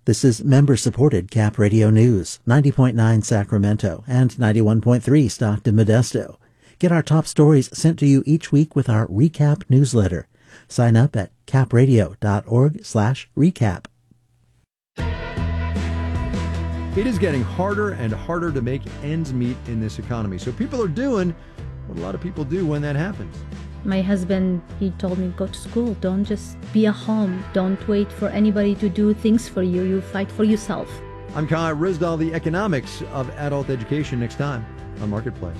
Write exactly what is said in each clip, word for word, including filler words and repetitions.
This is member-supported Cap Radio News, ninety point nine Sacramento and ninety-one point three Stockton Modesto. Get our top stories sent to you each week with our Recap newsletter. Sign up at capradio.org slash recap. It is getting harder and harder to make ends meet in this economy. So people are doing what a lot of people do when that happens. My husband, he told me, go to school. Don't just be at home. Don't wait for anybody to do things for you. You fight for yourself. I'm Kai Rizdal, the economics of adult education, next time on Marketplace.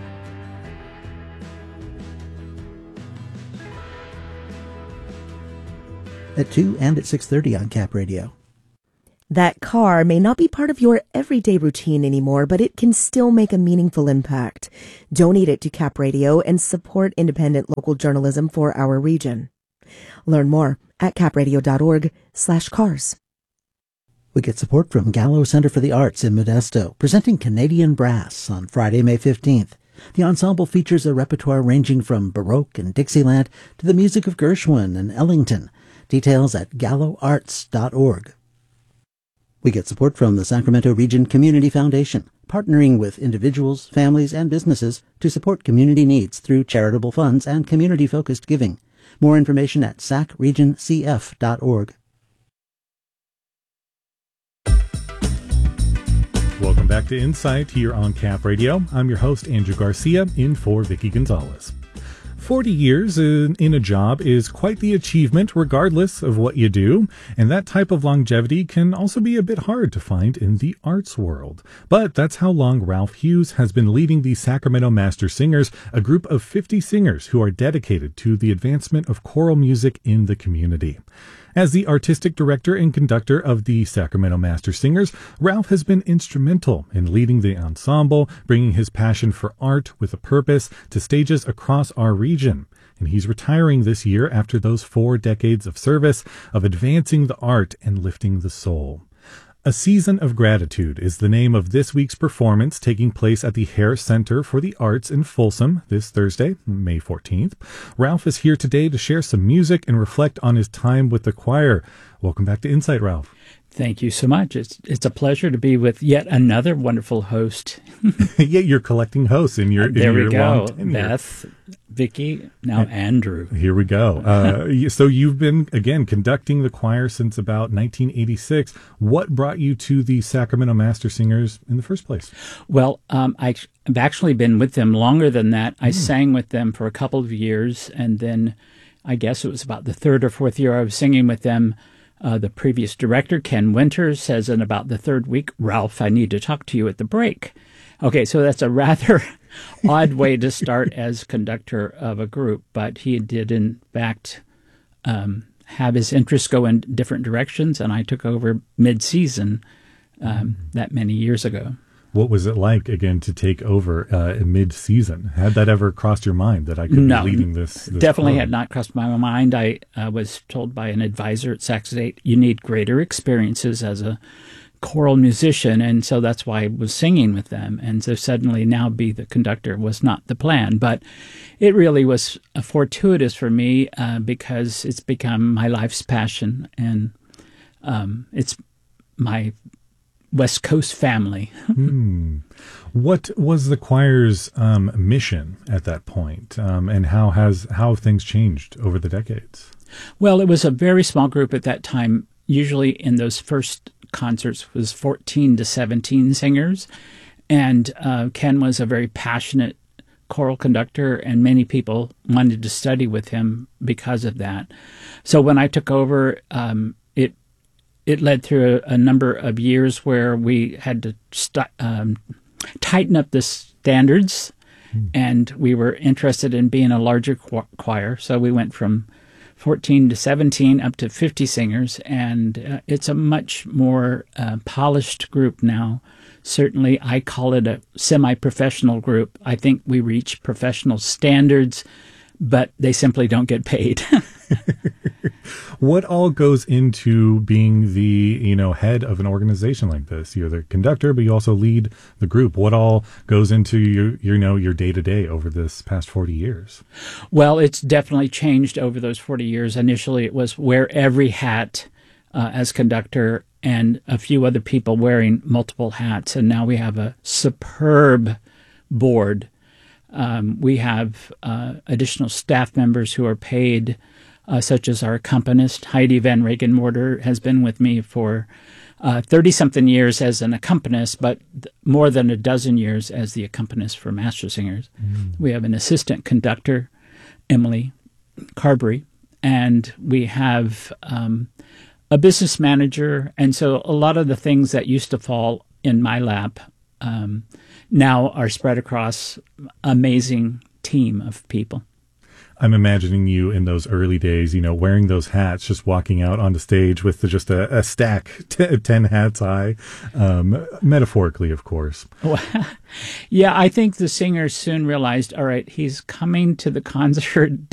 At two and at six thirty on Cap Radio. That car may not be part of your everyday routine anymore, but it can still make a meaningful impact. Donate it to Cap Radio and support independent local journalism for our region. Learn more at capradio.org slash cars. We get support from Gallo Center for the Arts in Modesto, presenting Canadian Brass on Friday, May fifteenth. The ensemble features a repertoire ranging from Baroque and Dixieland to the music of Gershwin and Ellington. Details at gallo arts dot org. We get support from the Sacramento Region Community Foundation, partnering with individuals, families, and businesses to support community needs through charitable funds and community-focused giving. More information at sac region c f dot org. Welcome back to Insight here on Cap Radio. I'm your host, Andrew Garcia, in for Vicky Gonzalez. forty years in, in a job is quite the achievement regardless of what you do, and that type of longevity can also be a bit hard to find in the arts world. But that's how long Ralph Hughes has been leading the Sacramento Master Singers, a group of fifty singers who are dedicated to the advancement of choral music in the community. As the artistic director and conductor of the Sacramento Master Singers, Ralph has been instrumental in leading the ensemble, bringing his passion for art with a purpose to stages across our region. And he's retiring this year after those four decades of service, of advancing the art and lifting the soul. A Season of Gratitude is the name of this week's performance, taking place at the Hare Center for the Arts in Folsom this Thursday, May fourteenth. Ralph is here today to share some music and reflect on his time with the choir. Welcome back to Insight, Ralph. Thank you so much. It's it's a pleasure to be with yet another wonderful host. Yeah, you're collecting hosts in your in there your we go. long tenure. Beth, Vicky, now Andrew. Here we go. Uh, so you've been, again, conducting the choir since about nineteen eighty-six. What brought you to the Sacramento Master Singers in the first place? Well, um, I, I've actually been with them longer than that. I mm. sang with them for a couple of years, and then I guess it was about the third or fourth year I was singing with them. Uh, the previous director, Ken Winters, says in about the third week, Ralph, I need to talk to you at the break. Okay, so that's a rather odd way to start as conductor of a group, but he did, in fact, um, have his interests go in different directions, and I took over mid-season um, that many years ago. What was it like, again, to take over uh, mid-season? Had that ever crossed your mind that I could no, be leading this? this definitely club? had not crossed my mind. I uh, was told by an advisor at Sac State, you need greater experiences as a choral musician, and so that's why I was singing with them. And so suddenly now be the conductor was not the plan, but it really was uh, fortuitous for me uh, because it's become my life's passion, and um, it's my West Coast family. hmm. What was the choir's um, mission at that point, um, and how has how have things changed over the decades? Well, it was a very small group at that time. Usually in those first concerts was fourteen to seventeen singers, and uh, Ken was a very passionate choral conductor, and many people wanted to study with him because of that. So when I took over, um, it It led through a, a number of years where we had to st- um, tighten up the standards, mm. and we were interested in being a larger cho- choir. So we went from fourteen to seventeen up to fifty singers, and uh, it's a much more uh, polished group now. Certainly, I call it a semi-professional group. I think we reach professional standards, but they simply don't get paid. What all goes into being the, you know, head of an organization like this? You're the conductor, but you also lead the group. What all goes into your, you know, your day-to-day over this past forty years? Well, it's definitely changed over those forty years. Initially, it was wear every hat uh, as conductor, and a few other people wearing multiple hats. And now we have a superb board. Um, we have uh, additional staff members who are paid, uh, such as our accompanist, Heidi Van Regenmorter, has been with me for thirty-something uh, years as an accompanist, but th- more than a dozen years as the accompanist for Master Singers. Mm. We have an assistant conductor, Emily Carberry, and we have um, a business manager. And so a lot of the things that used to fall in my lap um, now are spread across an amazing team of people. I'm imagining you in those early days, you know, wearing those hats, just walking out on the stage with the, just a, a stack, t- ten hats high, um, metaphorically, of course. Well, yeah, I think the singers soon realized, all right, he's coming to the concert